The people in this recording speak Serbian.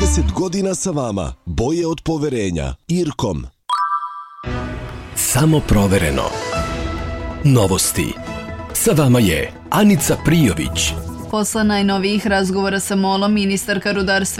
30 godina sa vama. Boje od poverenja. Irkom. Samo provereno. Novosti. Sa vama je Anica Prijović. Posle najnovijih razgovora sa MOL-om, ministarka rudarstva